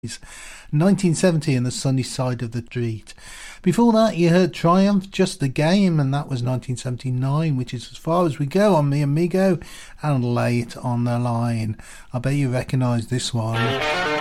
1970 and The Sunny Side of the Street. Before that, you heard Triumph, Just a Game, and that was 1979, which is as far as we go on Mi Amigo and Lay It on the Line. I bet you recognise this one.